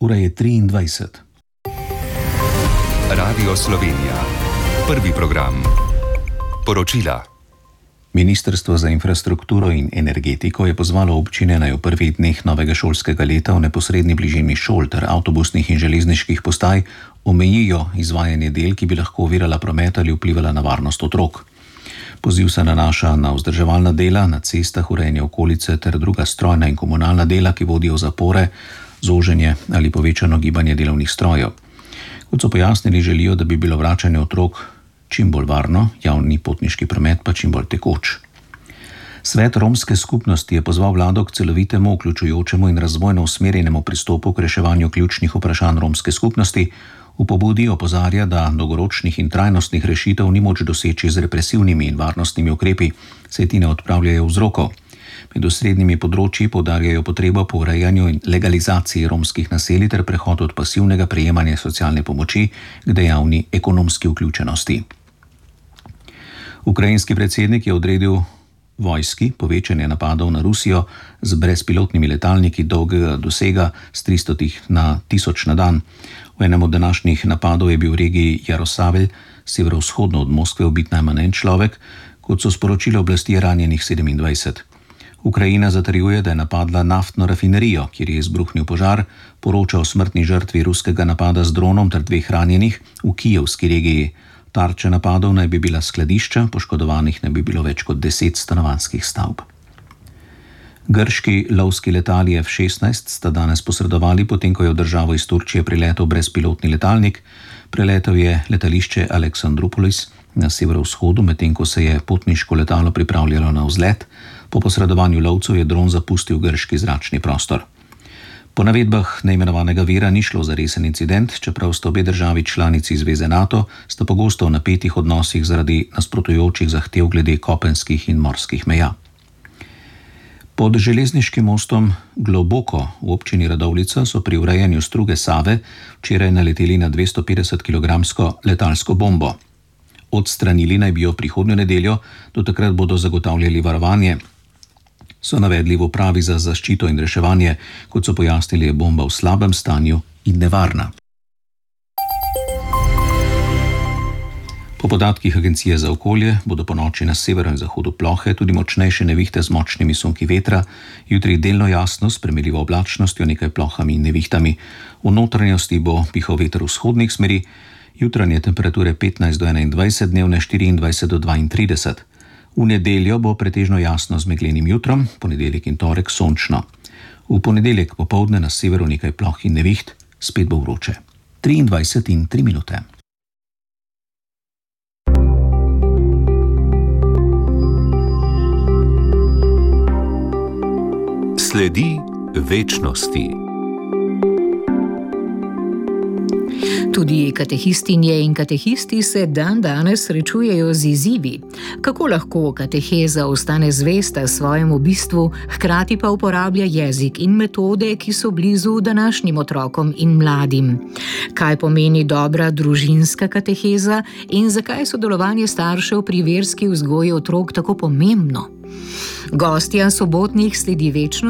Ura je 23. Radio Slovenija. Prvi program. Poročila. Ministrstvo za infrastrukturo in energetiko je pozvalo občine, naj v prvih dneh novega šolskega leta v neposredni bližini šol ter avtobusnih in železniških postaj omejijo izvajanje del, ki bi lahko ovirala promet ali vplivala na varnost otrok. Poziv se nanaša na vzdrževalna dela na cestah, urejanje okolice ter druga strojna in komunalna dela, ki vodijo v zapore, zoženje ali povečano gibanje delovnih strojev. Kot so pojasnili, želijo, da bi bilo vračanje otrok čim bolj varno, javni potniški promet pa čim bolj tekoč. Svet romske skupnosti je pozval vlado k celovitemu, vključujočemu in razvojno usmerjenemu pristopu k reševanju ključnih vprašanj romske skupnosti. V pobudi opozarja, da dolgoročnih in trajnostnih rešitev ni moč doseči z represivnimi in varnostnimi ukrepi, saj ti ne odpravljajo vzrokov. Med osrednjimi področji poudarjajo potrebo po urejanju in legalizaciji romskih naselij ter prehod od pasivnega prejemanja socialne pomoči k dejavni ekonomski vključenosti. Ukrajinski predsednik je odredil vojski povečanje napadov na Rusijo z brezpilotnimi letalniki dolgega dosega s 300 na 1000 na dan. V enem od današnjih napadov je bil v regiji Jaroslavelj, severovzhodno od Moskve, ubit najmanj en človek, kot so sporočile oblasti, je ranjenih 27. Ukrajina zatrjuje, da je napadla naftno rafinerijo, kjer je izbruhnil požar, poroča o smrtni žrtvi ruskega napada z dronom ter 2 ranjenih v kijevski regiji. Tarče napadov naj bi bila skladišča, poškodovanih naj bi bilo več kot 10 stanovanjskih stavb. Grški lovski letali F-16 sta danes posredovali, potem ko je v državo iz Turčije priletel brezpilotni letalnik. Preletel je letališče Aleksandropolis na severovzhodu, medtem ko se je potniško letalo pripravljalo na vzlet. Po posredovanju lovcev je dron zapustil grški zračni prostor. Po navedbah neimenovanega vira ni šlo za resen incident, čeprav sta obe državi članici zveze NATO, sta pogosto v napetih odnosih zaradi nasprotujočih zahtev glede kopenskih in morskih meja. Pod železniškim mostom Globoko v občini Radovljica so pri urejanju struge Save včeraj naleteli na 250-kilogramsko letalsko bombo. Odstranili naj bi jo prihodnjo nedeljo, do takrat bodo zagotavljali varovanje. So navedli v upravi za zaščito in reševanje, kot so pojasnili, je bomba v slabem stanju in nevarna. Po podatkih Agencije za okolje bodo ponoči na severu in zahodu plohe, tudi močnejše nevihte z močnimi sunki vetra, jutri delno jasno s premiljivo oblačnostjo, nekaj plohami in nevihtami. V notranjosti bo pihal veter vzhodnih smeri, jutranje temperature 15 do 21, dnevne 24 do 32. V nedeljo bo pretežno jasno z meglenim jutrom, ponedeljek in torek sončno. V ponedeljek popoldne na severu nekaj ploh in neviht, spet bo vroče. 23 in 3 minute. Sledi večnosti. Tudi katehistinje in katehisti se dandanes srečujejo z izzivi. Kako lahko kateheza ostane zvesta svojemu bistvu, hkrati pa uporablja jezik in metode, ki so blizu današnjim otrokom in mladim? Kaj pomeni dobra družinska kateheza in zakaj je sodelovanje staršev pri verski vzgoji otrok tako pomembno? Gostja sobotnih Sledi večnosti